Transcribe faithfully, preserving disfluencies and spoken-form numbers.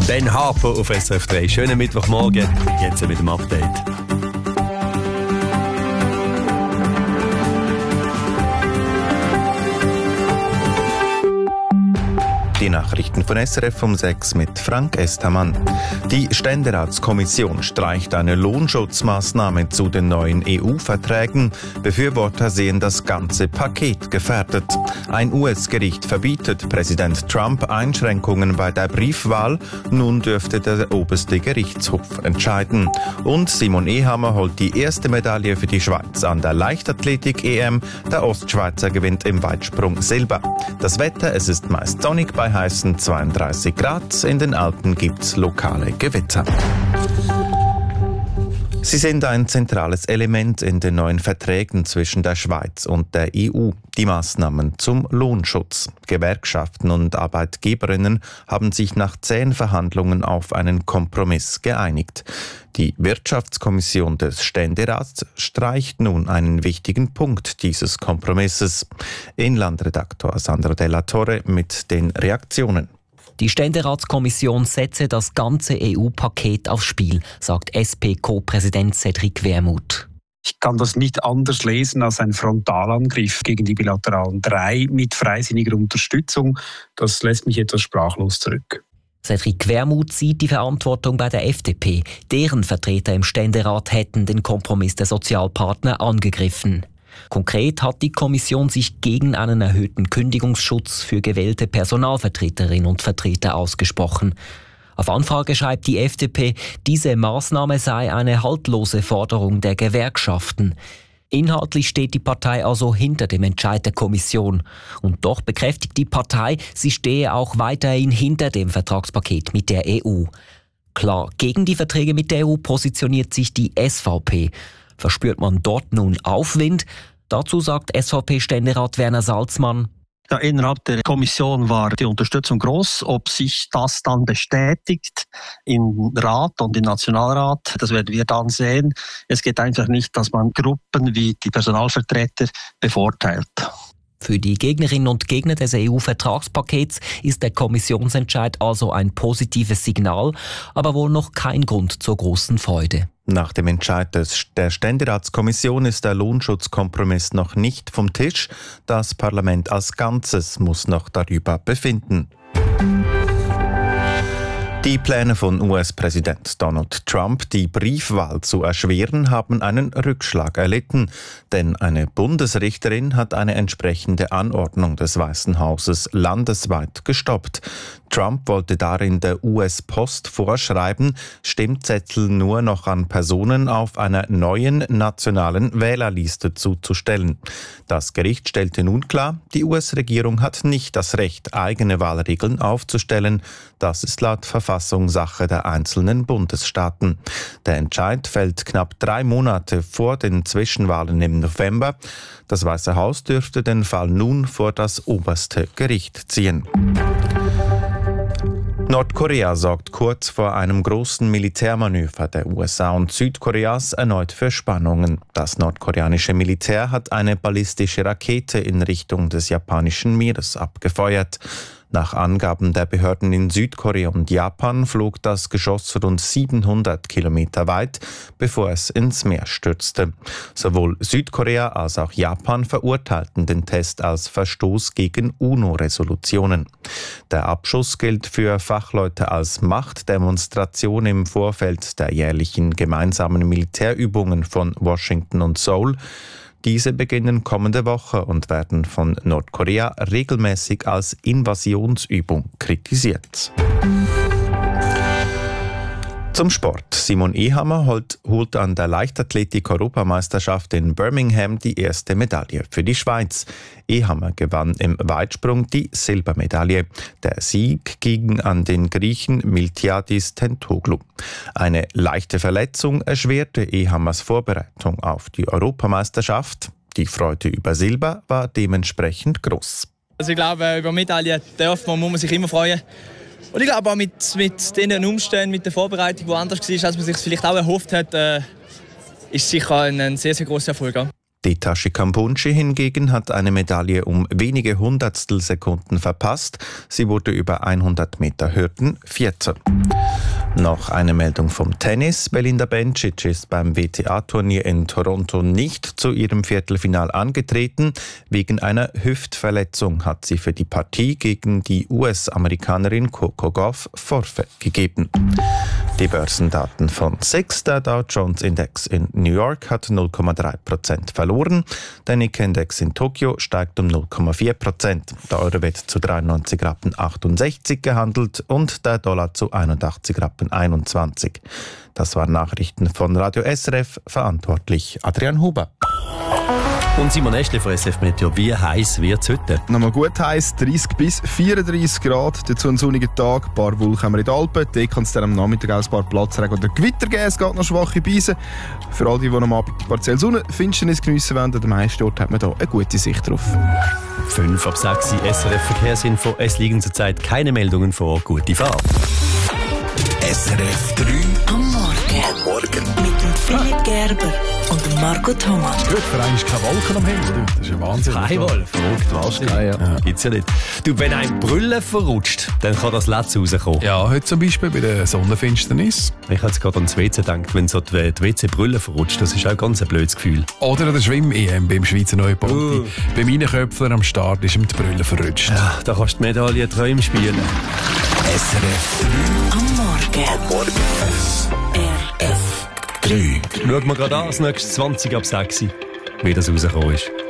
Ben Harper auf S R F drei. Schönen Mittwochmorgen, jetzt mit dem Update. Die Nachrichten von S R F um sechs mit Frank Estermann. Die Ständeratskommission streicht eine Lohnschutzmaßnahme zu den neuen E U-Verträgen. Befürworter sehen das ganze Paket gefährdet. Ein U S-Gericht verbietet Präsident Trump Einschränkungen bei der Briefwahl. Nun dürfte der oberste Gerichtshof entscheiden. Und Simon Ehammer holt die erste Medaille für die Schweiz an der Leichtathletik-E M. Der Ostschweizer gewinnt im Weitsprung Silber. Das Wetter, es ist meist sonnig bei heißen zweiunddreißig Grad. In den Alpen gibt's lokale Gewitter. Sie sind ein zentrales Element in den neuen Verträgen zwischen der Schweiz und der E U. Die Maßnahmen zum Lohnschutz. Gewerkschaften und Arbeitgeberinnen haben sich nach zähen Verhandlungen auf einen Kompromiss geeinigt. Die Wirtschaftskommission des Ständerats streicht nun einen wichtigen Punkt dieses Kompromisses. Inlandredaktor Sandro Della Torre mit den Reaktionen. Die Ständeratskommission setze das ganze E U-Paket aufs Spiel, sagt S P-Co-Präsident Cedric Wermuth. Ich kann das nicht anders lesen als ein Frontalangriff gegen die bilateralen drei mit freisinniger Unterstützung. Das lässt mich etwas sprachlos zurück. Cedric Wermuth sieht die Verantwortung bei der F D P. Deren Vertreter im Ständerat hätten den Kompromiss der Sozialpartner angegriffen. Konkret hat die Kommission sich gegen einen erhöhten Kündigungsschutz für gewählte Personalvertreterinnen und Vertreter ausgesprochen. Auf Anfrage schreibt die F D P, diese Maßnahme sei eine haltlose Forderung der Gewerkschaften. Inhaltlich steht die Partei also hinter dem Entscheid der Kommission. Und doch bekräftigt die Partei, sie stehe auch weiterhin hinter dem Vertragspaket mit der E U. Klar, gegen die Verträge mit der E U positioniert sich die S V P. Verspürt man dort nun Aufwind? Dazu sagt S V P-Ständerat Werner Salzmann: Ja, innerhalb der Kommission war die Unterstützung groß. Ob sich das dann bestätigt im Rat und im Nationalrat, das werden wir dann sehen. Es geht einfach nicht, dass man Gruppen wie die Personalvertreter bevorteilt. Für die Gegnerinnen und Gegner des E U-Vertragspakets ist der Kommissionsentscheid also ein positives Signal, aber wohl noch kein Grund zur großen Freude. Nach dem Entscheid des, der Ständeratskommission ist der Lohnschutzkompromiss noch nicht vom Tisch. Das Parlament als Ganzes muss noch darüber befinden. Die Pläne von U S-Präsident Donald Trump, die Briefwahl zu erschweren, haben einen Rückschlag erlitten. Denn eine Bundesrichterin hat eine entsprechende Anordnung des Weißen Hauses landesweit gestoppt. Trump wollte darin der U S-Post vorschreiben, Stimmzettel nur noch an Personen auf einer neuen nationalen Wählerliste zuzustellen. Das Gericht stellte nun klar, die U S-Regierung hat nicht das Recht, eigene Wahlregeln aufzustellen. Das ist laut Verfassung Sache der einzelnen Bundesstaaten. Der Entscheid fällt knapp drei Monate vor den Zwischenwahlen im November. Das Weiße Haus dürfte den Fall nun vor das oberste Gericht ziehen. Nordkorea sorgt kurz vor einem großen Militärmanöver der U S A und Südkoreas erneut für Spannungen. Das nordkoreanische Militär hat eine ballistische Rakete in Richtung des japanischen Meeres abgefeuert. Nach Angaben der Behörden in Südkorea und Japan flog das Geschoss rund siebenhundert Kilometer weit, bevor es ins Meer stürzte. Sowohl Südkorea als auch Japan verurteilten den Test als Verstoß gegen UNO-Resolutionen. Der Abschuss gilt für Fachleute als Machtdemonstration im Vorfeld der jährlichen gemeinsamen Militärübungen von Washington und Seoul. Diese beginnen kommende Woche und werden von Nordkorea regelmäßig als Invasionsübung kritisiert. Zum Sport. Simon Ehammer holt, holt an der Leichtathletik-Europameisterschaft in Birmingham die erste Medaille für die Schweiz. Ehammer gewann im Weitsprung die Silbermedaille. Der Sieg ging an den Griechen Miltiadis Tentoglou. Eine leichte Verletzung erschwerte Ehammers Vorbereitung auf die Europameisterschaft. Die Freude über Silber war dementsprechend groß. Also ich glaube, über Medaillen darf man, muss man sich immer freuen. Und ich glaube auch mit, mit den Umständen, mit der Vorbereitung, die anders war, als man sich vielleicht auch erhofft hat, äh, ist sicher ein, ein sehr, sehr grosser Erfolg. Die Tashi Kampunchi hingegen hat eine Medaille um wenige Hundertstel Sekunden verpasst. Sie wurde über hundert Meter Hürden Vierte. Noch eine Meldung vom Tennis. Belinda Bencic ist beim W T A-Turnier in Toronto nicht zu ihrem Viertelfinal angetreten. Wegen einer Hüftverletzung hat sie für die Partie gegen die U S-Amerikanerin Coco Gauff Forfait gegeben. Die Börsendaten von S I X, der Dow Jones Index in New York hat null Komma drei Prozent verloren. Der Nikkei-Index in Tokio steigt um null Komma vier Prozent. Der Euro wird zu dreiundneunzig Rappen achtundsechzig gehandelt und der Dollar zu einundachtzig Rappen einundzwanzig. Das waren Nachrichten von Radio S R F, verantwortlich Adrian Huber. Und Simon Eschli von S F Meteo, wie heiß wird es heute? Nochmal gut heiß, dreißig bis vierunddreißig Grad. Dazu ein sonniger Tag, ein paar Wolken haben wir in den Alpen. Dort kann es dann am Nachmittag auch ein paar Platzregen oder Gewitter geben. Es geht noch schwache Beise. Für all die, die am Abend partiell Sonne, Finsternis geniessen wollen, an den meisten Orten hat man hier eine gute Sicht drauf. fünf ab sechs S R F Verkehrsinfo. Es liegen zurzeit keine Meldungen vor. Gute Fahrt. S R F drei am Morgen. Am Morgen. Mit dem Philipp Gerber und dem Marco Thomas. Gut, für einen ist keine Wolken am Himmel. Das ist ja Wahnsinn. Kein Wolf, verrückt, was? Ja, ja. Gibt's ja nicht. Du, wenn ein Brüllen verrutscht, dann kann das Letz rauskommen. Ja, heute zum Beispiel bei der Sonnenfinsternis. Ich habe jetzt gerade ans W C gedacht, wenn so die W C-Brüllen verrutscht, das ist auch ganz ein blödes Gefühl. Oder an der Schwimm-E M beim Schweizer Neubau. Uh. Bei meinen Köpflern am Start ist ihm die Brille verrutscht. Ja, da kannst du die Medaille Träume spielen. S R F drei am Morgen. Am Morgen. S R F drei. Schauen wir gerade an, das nächste zwanzig ab sechs, wie das rausgekommen ist.